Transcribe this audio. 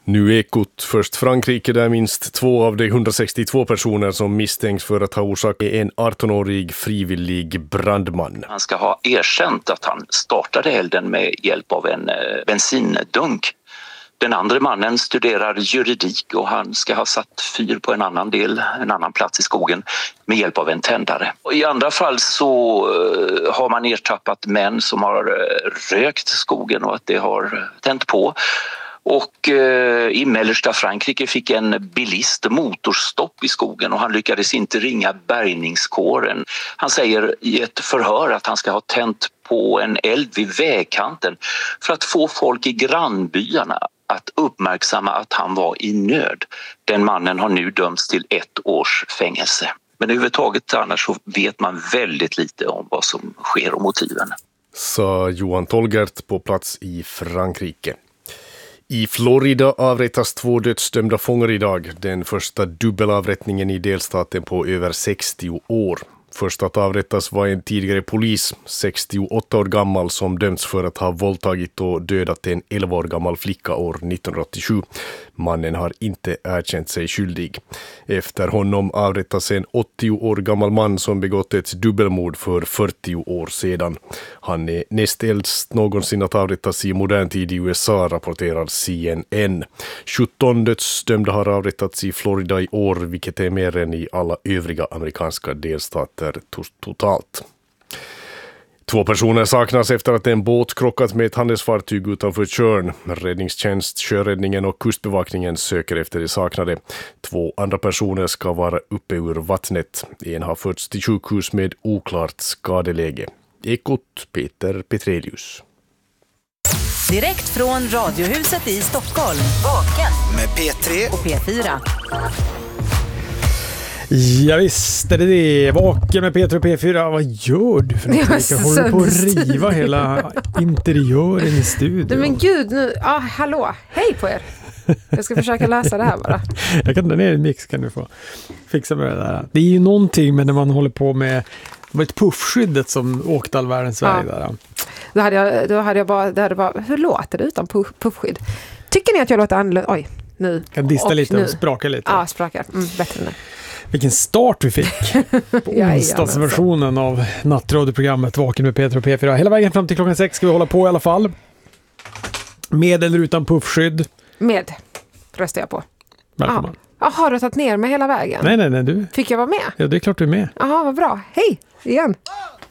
Nu Ekot, först Frankrike där minst 2 av de 162 personer som misstänks för att ha orsakat en 18-årig frivillig brandman. Han ska ha erkänt att han startade elden med hjälp av en bensindunk. Den andra mannen studerar juridik och han ska ha satt fyr på en annan plats i skogen med hjälp av en tändare. Och i andra fall så har man ertappat män som har rökt skogen och att det har tänt på. Och i mellersta Frankrike fick en bilist motorstopp i skogen och han lyckades inte ringa bärgningskåren. Han säger i ett förhör att han ska ha tänt på en eld vid vägkanten för att få folk i grannbyarna att uppmärksamma att han var i nöd. Den mannen har nu dömts till 1 års fängelse. Men överhuvudtaget annars så vet man väldigt lite om vad som sker och motiven. Sa Johan Tolgert på plats i Frankrike. I Florida avrättas 2 dödsdömda fångar idag, den första dubbelavrättningen i delstaten på över 60 år. Först att avrättas var en tidigare polis, 68 år gammal, som dömts för att ha våldtagit och dödat en 11 år gammal flicka år 1987. Mannen har inte erkänt sig skyldig. Efter honom avrättas en 80 år gammal man som begått ett dubbelmord för 40 år sedan. Han är näst äldst någonsin att avrättas i modern tid i USA, rapporterar CNN. 17 dödsdömda har avrättats i Florida i år, vilket är mer än i alla övriga amerikanska delstater totalt. 2 personer saknas efter att en båt krockat med ett handelsfartyg utanför Tjörn. Räddningstjänst, sjöräddningen och kustbevakningen söker efter de saknade. 2 andra personer ska vara uppe ur vattnet. En har förts till sjukhus med oklart skadeläge. Ekot, Peter Petrelius. Direkt från Radiohuset i Stockholm. Vaken med P3 och P4. Ja visst är det. Vaken med Peter och P4. Vad gör du för något? Jag håller på att riva hela interiören i studion. Men gud, nu, hallå, hej på er. Jag ska försöka läsa det här bara. Jag kan ta ner en mix, kan du få fixa med det där. Det är ju någonting med när man håller på med ett puffskyddet som åkte all världens väg där. Då hade jag bara, hur låter det utan puffskydd? Tycker ni att jag låter annorlunda? Oj, nu. Kan dista lite och spraka lite. Ja, sprakar. Bättre nu. Vilken start vi fick på onsdagsversionen av nattradioprogrammet Vaken med Peter och P4. Hela vägen fram till klockan 6 ska vi hålla på i alla fall. Med eller utan puffskydd? Med, röstar jag på. Välkommen. Har du tagit ner mig hela vägen? Nej, du. Fick jag vara med? Ja, det är klart du är med. Jaha, vad bra. Hej, igen.